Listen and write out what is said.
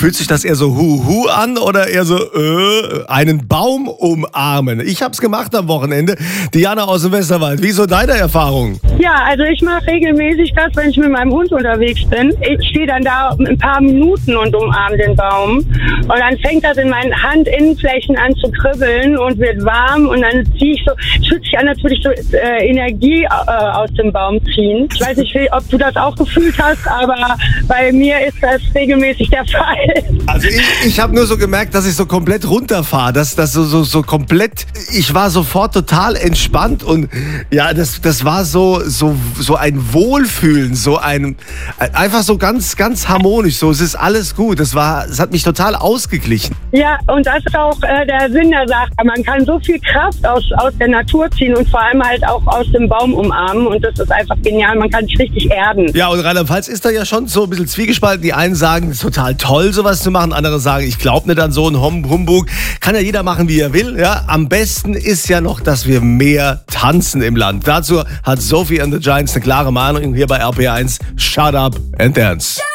Fühlt sich das eher so Hu-Hu an oder eher so einen Baum umarmen? Ich hab's gemacht am Wochenende. Diana aus dem Westerwald, wie ist so deine Erfahrung? Ja, also ich mache regelmäßig das, wenn ich mit meinem Hund unterwegs bin. Ich stehe dann da ein paar Minuten und umarme den Baum. Und dann fängt das in meinen Handinnenflächen an zu kribbeln und wird warm. Und dann ziehe ich so, es fühlt sich an, als würde ich so Energie aus dem Baum ziehen. Ich weiß nicht, ob du das auch gefühlt hast, aber bei mir ist das regelmäßig der Fall. Also ich habe nur so gemerkt, dass ich so komplett runterfahre, dass das so komplett, ich war sofort total entspannt und ja, das war so ein Wohlfühlen, einfach so ganz harmonisch, so es ist alles gut, es hat mich total ausgeglichen. Ja, und das ist auch der Sinn der Sache. Man kann so viel Kraft aus der Natur ziehen und vor allem halt auch aus dem Baum umarmen und das ist einfach genial, man kann sich richtig erden. Ja, und Rheinland-Pfalz ist da ja schon so ein bisschen zwiegespalten. Die einen sagen, es ist total toll, sowas zu machen, andere sagen, ich glaube nicht an so einen Humbug. Kann ja jeder machen, wie er will. Ja? Am besten ist ja noch, dass wir mehr tanzen im Land. Dazu hat Sophie and the Giants eine klare Meinung hier bei RPR1. Shut up and dance.